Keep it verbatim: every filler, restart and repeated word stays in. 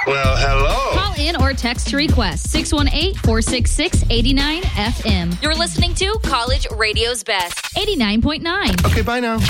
Well, hello. Call in or text to request six one eight, four six six, eight nine F M. You're listening to College Radio's Best. eighty-nine point nine. Okay, bye now.